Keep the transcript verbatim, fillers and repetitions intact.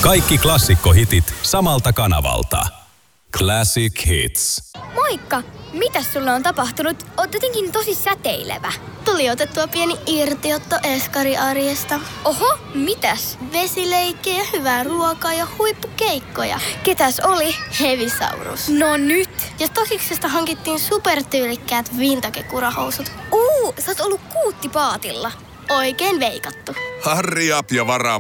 Kaikki klassikkohitit samalta kanavalta. Classic Hits. Moikka! Mitäs sulle on tapahtunut? Oot jotenkin tosi säteilevä. Tuli otettua pieni irtiotto eskariarjesta. Oho, mitäs? Vesileikkejä, hyvää ruokaa ja huippukeikkoja. Ketäs oli? Hevisaurus. No nyt! Ja Stasiksesta hankittiin supertyylikkäät vintage-kurahousut. Uu, sä oot ollut kuuttipaatilla. Oikein veikattu. Hurry up ja varaa